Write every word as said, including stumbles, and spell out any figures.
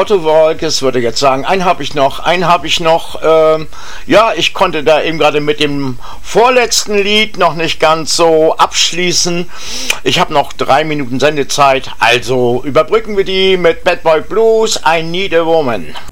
Otto Walkes würde jetzt sagen, einen habe ich noch, einen habe ich noch. Ähm, ja, ich konnte da eben gerade mit dem vorletzten Lied noch nicht ganz so abschließen. Ich habe noch drei Minuten Sendezeit, also überbrücken wir die mit Bad Boy Blues, I Need a Woman.